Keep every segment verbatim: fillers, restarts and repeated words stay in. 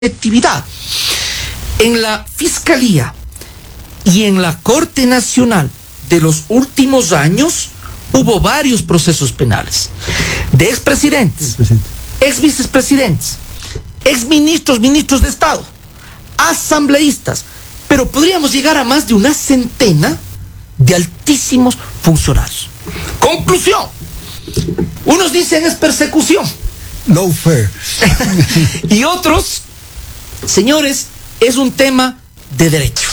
objetividad. En la Fiscalía y en la Corte Nacional de los últimos años hubo varios procesos penales de expresidentes, ex vicepresidentes, ex ministros, ministros de Estado, asambleístas, pero podríamos llegar a más de una centena de altísimos funcionarios. Conclusión: unos dicen es persecución, no fair, y otros, señores, es un tema de derecho.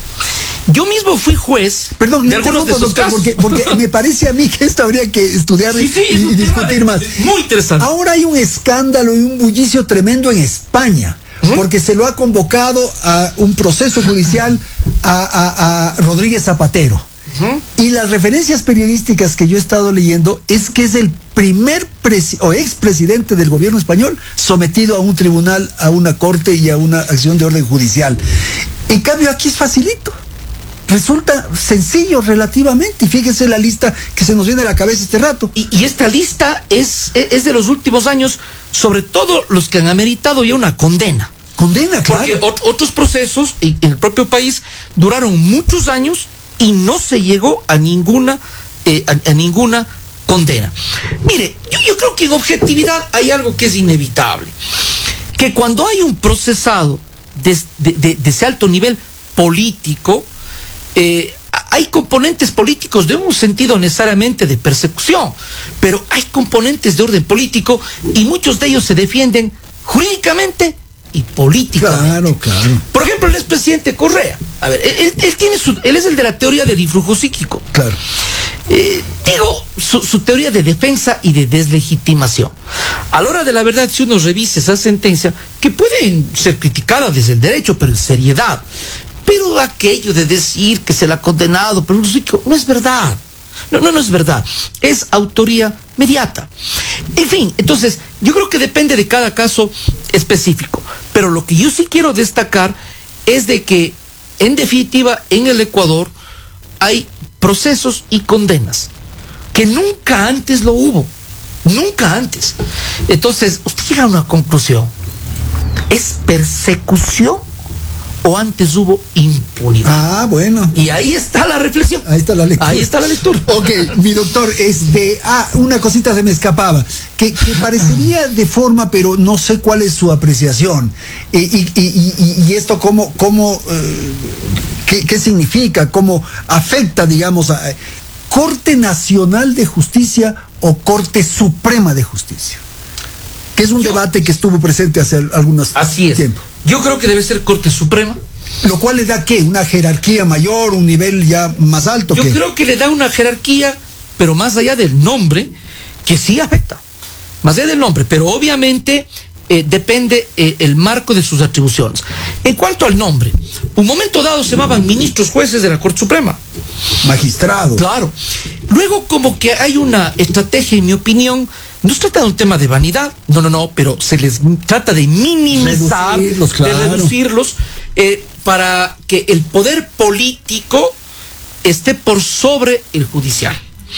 Yo mismo fui juez. Perdón, de algunos de esos casos. Porque, porque me parece a mí que esto habría que estudiar sí, sí, y, y discutir más. Muy interesante. Ahora hay un escándalo y un bullicio tremendo en España, ¿Mm? porque se lo ha convocado a un proceso judicial a, a, a Rodríguez Zapatero. Uh-huh. Y las referencias periodísticas que yo he estado leyendo es que es el primer presi- o expresidente del gobierno español sometido a un tribunal, a una corte y a una acción de orden judicial. En cambio aquí es facilito, resulta sencillo relativamente, y fíjense la lista que se nos viene a la cabeza este rato. Y, y esta lista es, es de los últimos años, sobre todo los que han ameritado ya una condena. Condena, claro. Porque ot- otros procesos en el propio país duraron muchos años y no se llegó a ninguna eh, a, a ninguna condena. Mire, yo, yo creo que en objetividad hay algo que es inevitable, que cuando hay un procesado de, de, de, de ese alto nivel político, eh, hay componentes políticos de un sentido necesariamente de persecución, pero hay componentes de orden político y muchos de ellos se defienden jurídicamente y políticamente. Claro, claro. Por ejemplo, el expresidente Correa. A ver, él, él tiene su, él es el de la teoría del influjo psíquico. Claro. Eh, digo, su, su teoría de defensa y de deslegitimación. A la hora de la verdad, si uno revisa esa sentencia, que pueden ser criticadas desde el derecho, pero en seriedad. Pero aquello de decir que se la ha condenado por un psíquico, no es verdad. No, no, no es verdad. Es autoría mediata. En fin, entonces, yo creo que depende de cada caso específico. Pero lo que yo sí quiero destacar es de que, en definitiva, en el Ecuador hay procesos y condenas que nunca antes lo hubo. Nunca antes. Entonces, usted llega a una conclusión. ¿Es persecución o antes hubo impunidad? Ah, bueno. Y ahí está la reflexión. Ahí está la lectura. Ahí está la lectura. Ok, mi doctor, este, ah, una cosita se me escapaba, que, que parecería de forma, pero no sé cuál es su apreciación. Y, y, y, y esto cómo, cómo, eh, qué, qué significa, cómo afecta, digamos, a Corte Nacional de Justicia o Corte Suprema de Justicia, que es un Yo, debate que estuvo presente hace algunos así es. tiempo. Yo creo que debe ser Corte Suprema. Lo cual le da, ¿qué? ¿Una jerarquía mayor, un nivel ya más alto? Yo ¿qué? creo que le da una jerarquía, pero más allá del nombre, que sí afecta. Más allá del nombre, pero obviamente eh, depende eh, el marco de sus atribuciones. En cuanto al nombre, un momento dado se llamaban ministros jueces de la Corte Suprema. Magistrado. Claro. Luego como que hay una estrategia, en mi opinión, no se trata de un tema de vanidad, no, no, no, pero se les trata de minimizar, reducirlos, claro. de reducirlos, eh, para que el poder político esté por sobre el judicial.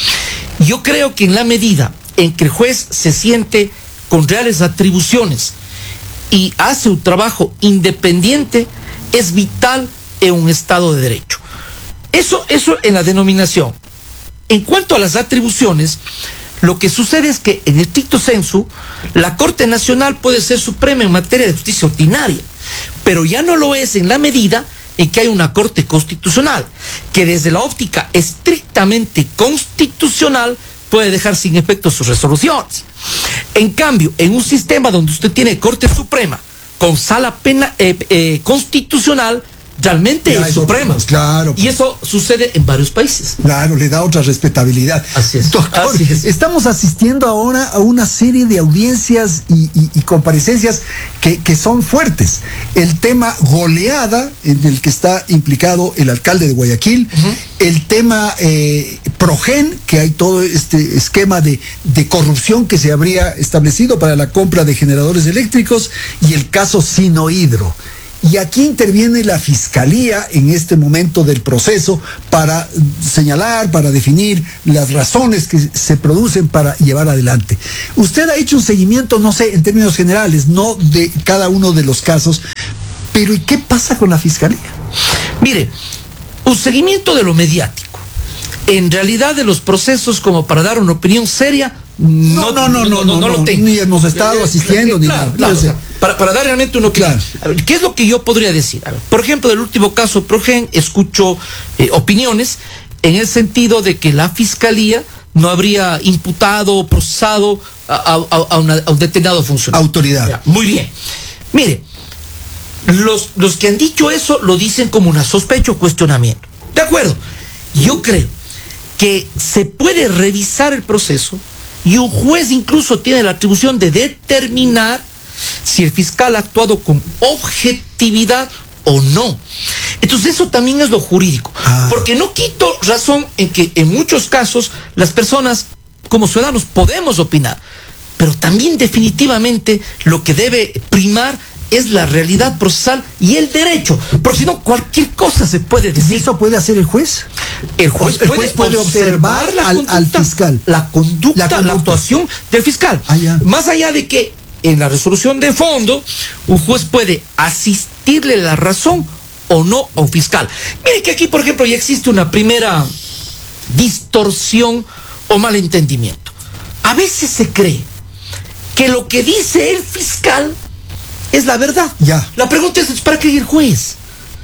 Yo creo que en la medida en que el juez se siente con reales atribuciones y hace un trabajo independiente, es vital en un Estado de Derecho. Eso, eso en la denominación. En cuanto a las atribuciones, lo que sucede es que, en estricto sensu, la Corte Nacional puede ser suprema en materia de justicia ordinaria, pero ya no lo es en la medida en que hay una Corte Constitucional, que desde la óptica estrictamente constitucional puede dejar sin efecto sus resoluciones. En cambio, en un sistema donde usted tiene Corte Suprema con sala pena, eh, eh, constitucional, realmente ya es suprema. Claro. Y eso sucede en varios países. Claro, le da otra respetabilidad. Así es. Doctor, Así es. Estamos asistiendo ahora a una serie de audiencias y, y, y comparecencias que, que son fuertes. El tema goleada, en el que está implicado el alcalde de Guayaquil, uh-huh. el tema eh, Progen, que hay todo este esquema de, de corrupción que se habría establecido para la compra de generadores eléctricos, y el caso Sinohidro. Y aquí interviene la Fiscalía en este momento del proceso para señalar, para definir las razones que se producen para llevar adelante. Usted ha hecho un seguimiento, no sé, en términos generales, no de cada uno de los casos, pero ¿y qué pasa con la Fiscalía? Mire, un seguimiento de lo mediático. En realidad de los procesos como para dar una opinión seria, no, no, no, no, no, no, no, no lo tengo. Ni hemos estado asistiendo, ni nada. Claro, o sea, para, para dar realmente una opinión. Claro. A ver, ¿qué es lo que yo podría decir? A ver, por ejemplo, del último caso Progen, escucho eh, opiniones en el sentido de que la Fiscalía no habría imputado o procesado a, a, a, una, a un determinado funcionario. Autoridad. Ya, muy bien. Mire, los, los que han dicho eso lo dicen como una sospecha o cuestionamiento. De acuerdo. Yo creo que se puede revisar el proceso y un juez incluso tiene la atribución de determinar si el fiscal ha actuado con objetividad o no. Entonces eso también es lo jurídico, ah. porque no quito razón en que en muchos casos las personas como ciudadanos podemos opinar, pero también definitivamente lo que debe primar es la realidad procesal y el derecho, porque si no cualquier cosa se puede decir. ¿Y eso puede hacer el juez? El juez, el puede, juez puede observar, observar la al, conducta, al fiscal la conducta, la, conducta. la actuación del fiscal. Ah, ya. Más allá de que en la resolución de fondo un juez puede asistirle la razón o no a un fiscal. Mire que aquí, por ejemplo, ya existe una primera distorsión o malentendimiento. A veces se cree que lo que dice el fiscal es la verdad. Ya. La pregunta es, ¿para qué el juez?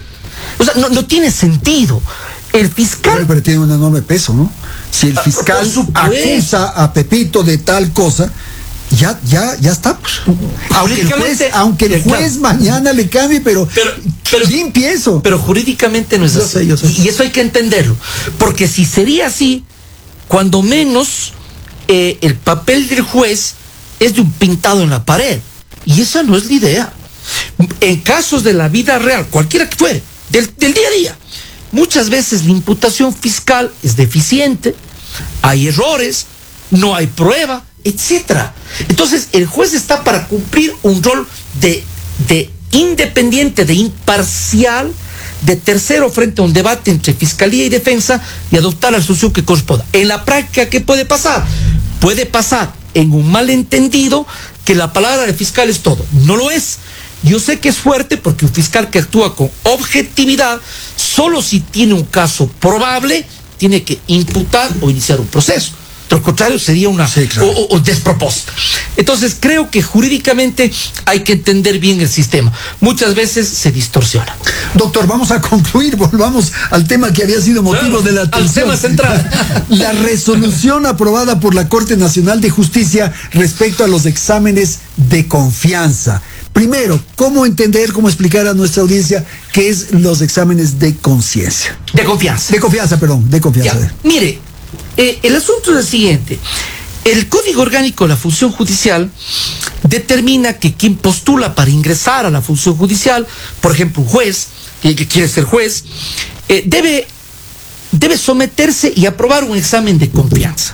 O sea, no, no tiene sentido. El fiscal... Pero, pero tiene un enorme peso, ¿no? Si el fiscal acusa a Pepito de tal cosa, ya, ya, ya está. Pues. Aunque el juez, aunque el juez mañana le cambie, pero, pero, pero limpie eso. Pero jurídicamente no es yo así. Sé, yo sé. Y eso hay que entenderlo. Porque si sería así, cuando menos eh, el papel del juez es de un pintado en la pared. Y esa no es la idea. En casos de la vida real, cualquiera que fuere, del, del día a día, muchas veces la imputación fiscal es deficiente, hay errores, no hay prueba, etcétera. Entonces, el juez está para cumplir un rol de, de independiente, de imparcial, de tercero frente a un debate entre fiscalía y defensa y adoptar la solución que corresponda. En la práctica, ¿qué puede pasar? Puede pasar en un malentendido que la palabra del fiscal es todo. No lo es. Yo sé que es fuerte porque un fiscal que actúa con objetividad, solo si tiene un caso probable, tiene que imputar o iniciar un proceso. De lo contrario sería una sí, claro. o, o, o despropósito. Entonces creo que jurídicamente hay que entender bien el sistema. Muchas veces se distorsiona. Doctor, vamos a concluir, volvamos al tema que había sido motivo claro, de la atención. Al tema central. La resolución aprobada por la Corte Nacional de Justicia respecto a los exámenes de confianza. Primero, ¿cómo entender, cómo explicar a nuestra audiencia qué es los exámenes de conciencia? De confianza. De confianza, perdón, de confianza. Ya, mire, eh, el asunto es el siguiente. El Código Orgánico de la Función Judicial determina que quien postula para ingresar a la función judicial, por ejemplo, un juez, que, que quiere ser juez, eh, debe, debe someterse y aprobar un examen de confianza.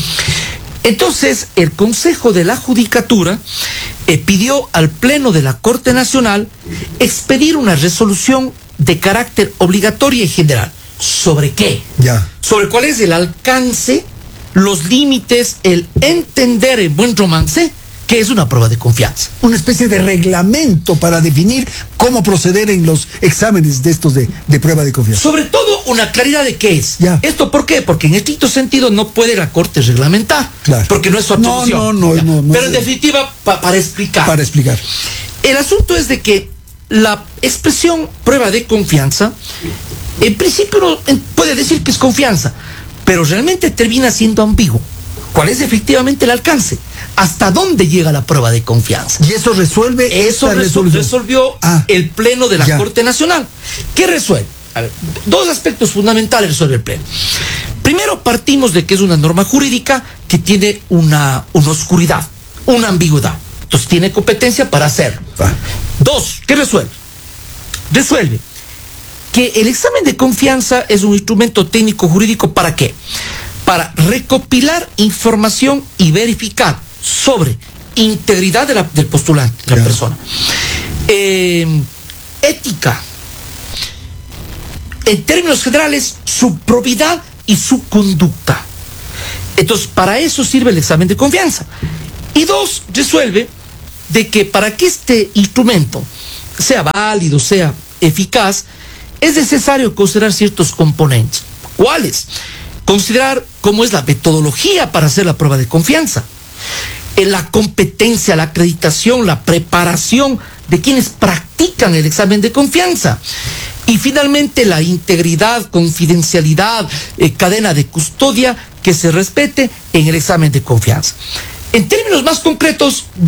Entonces, el Consejo de la Judicatura eh, pidió al Pleno de la Corte Nacional expedir una resolución de carácter obligatoria y general. ¿Sobre qué? Ya. Sobre cuál es el alcance, los límites, el entender en buen romance que es una prueba de confianza. Una especie de reglamento para definir cómo proceder en los exámenes de estos de, de prueba de confianza. Sobre todo una claridad de qué es. Ya. ¿Esto por qué? Porque en estricto sentido no puede la Corte reglamentar. Claro. Porque no es su atribución. No, no, no, no, no. Pero en definitiva, pa, para explicar. Para explicar. El asunto es de que la expresión prueba de confianza, en principio uno puede decir que es confianza, pero realmente termina siendo ambiguo. ¿Cuál es efectivamente el alcance? ¿Hasta dónde llega la prueba de confianza? Y eso resuelve eso esta resol resolución. resolvió ah, el Pleno de la ya. Corte Nacional. ¿Qué resuelve? A ver, dos aspectos fundamentales resuelve el Pleno. Primero, partimos de que es una norma jurídica que tiene una, una oscuridad, una ambigüedad. Entonces tiene competencia para hacerlo. Ah. Dos, ¿qué resuelve? Resuelve que el examen de confianza es un instrumento técnico jurídico ¿para qué? Para recopilar información y verificar sobre integridad de la, del postulante, de la persona, eh, ética. En términos generales, su probidad y su conducta. Entonces, para eso sirve el examen de confianza. Y dos, resuelve de que para que este instrumento sea válido, sea eficaz, es necesario considerar ciertos componentes. ¿Cuáles? Considerar cómo es la metodología para hacer la prueba de confianza, en la competencia, la acreditación, la preparación de quienes practican el examen de confianza. Y finalmente la integridad, confidencialidad, eh, cadena de custodia que se respete en el examen de confianza. En términos más concretos,